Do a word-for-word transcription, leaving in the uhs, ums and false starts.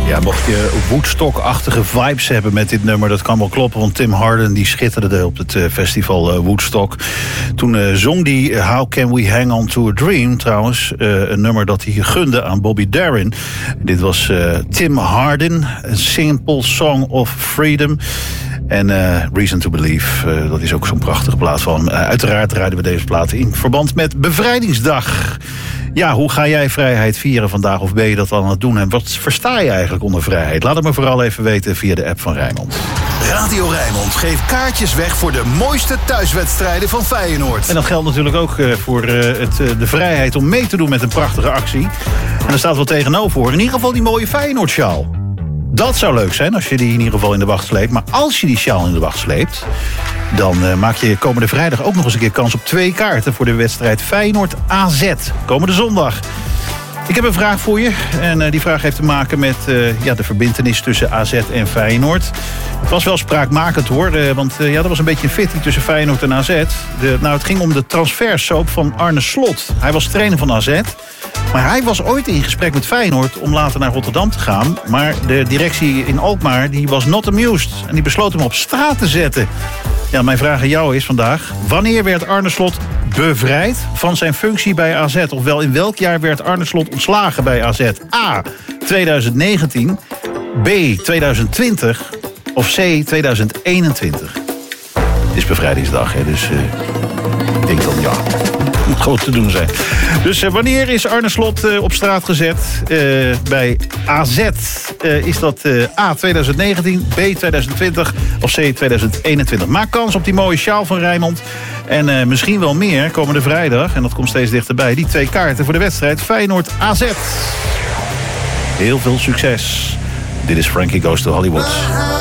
Ja, mocht je Woodstock-achtige vibes hebben met dit nummer, dat kan wel kloppen. Want Tim Hardin die schitterde op het festival uh, Woodstock. Toen uh, zong die uh, How Can We Hang On To A Dream, trouwens. Uh, een nummer dat hij gunde aan Bobby Darin. Dit was uh, Tim Hardin, A Simple Song of Freedom. En uh, Reason to Believe, uh, dat is ook zo'n prachtige plaat van. Uh, uiteraard rijden we deze plaat in verband met Bevrijdingsdag. Ja, hoe ga jij vrijheid vieren vandaag? Of ben je dat al aan het doen? En wat versta je eigenlijk onder vrijheid? Laat het me vooral even weten via de app van Rijnmond. Radio Rijnmond geeft kaartjes weg voor de mooiste thuiswedstrijden van Feyenoord. En dat geldt natuurlijk ook uh, voor uh, het, uh, de vrijheid om mee te doen met een prachtige actie. En er staat wel tegenover. In ieder geval die mooie Feyenoord-sjaal. Dat zou leuk zijn als je die in ieder geval in de wacht sleept. Maar als je die sjaal in de wacht sleept, dan uh, maak je komende vrijdag ook nog eens een keer kans op twee kaarten voor de wedstrijd Feyenoord-A Z. Komende zondag. Ik heb een vraag voor je. En uh, die vraag heeft te maken met uh, ja, de verbintenis tussen A Z en Feyenoord. Het was wel spraakmakend hoor. Uh, want uh, ja, er was een beetje een fitty tussen Feyenoord en A Z. De, nou, het ging om de transfersoap van Arne Slot. Hij was trainer van A Z. Maar hij was ooit in gesprek met Feyenoord om later naar Rotterdam te gaan. Maar de directie in Alkmaar die was not amused. En die besloot hem op straat te zetten. Ja, mijn vraag aan jou is vandaag: wanneer werd Arne Slot bevrijd van zijn functie bij A Z? Ofwel, in welk jaar werd Arne Slot ontslagen bij A Z? A. twintig negentien, B. twintig twintig of C. twintig eenentwintig? Het is bevrijdingsdag, hè, dus uh, ik denk dan ja, moet gewoon te doen zijn. Dus uh, wanneer is Arne Slot uh, op straat gezet uh, bij A Z? Uh, is dat uh, A. twintig negentien, B. twintig twintig of C. twintig eenentwintig? Maak kans op die mooie sjaal van Rijnmond. En uh, misschien wel meer komende vrijdag, en dat komt steeds dichterbij, die twee kaarten voor de wedstrijd Feyenoord-A Z. Heel veel succes. Dit is Frankie Goes to Hollywood.